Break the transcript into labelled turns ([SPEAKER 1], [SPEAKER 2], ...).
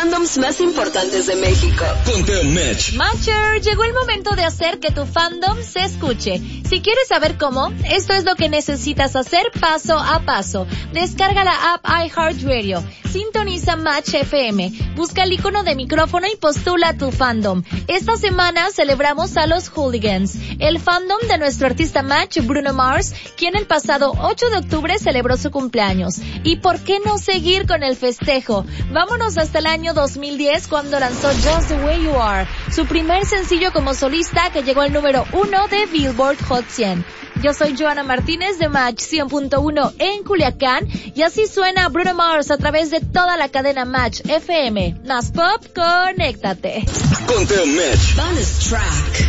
[SPEAKER 1] fandoms más importantes de México.
[SPEAKER 2] Ponte un Match.
[SPEAKER 3] Matcher, llegó el momento de hacer que tu fandom se escuche. Si quieres saber cómo, esto es lo que necesitas hacer paso a paso. Descarga la app iHeartRadio, sintoniza Match FM, busca el icono de micrófono y postula a tu fandom. Esta semana celebramos a los Hooligans, el fandom de nuestro artista Match, Bruno Mars, quien el pasado 8 de octubre celebró su cumpleaños. ¿Y por qué no seguir con el festejo? Vámonos hasta el año 2010 cuando lanzó Just the Way You Are, su primer sencillo como solista que llegó al número 1 de Billboard Hot 100. Yo soy Joana Martínez de Match 100.1 en Culiacán y así suena Bruno Mars a través de toda la cadena Match FM. Más pop, conéctate.
[SPEAKER 2] Ponte un Match.
[SPEAKER 1] Bonus track.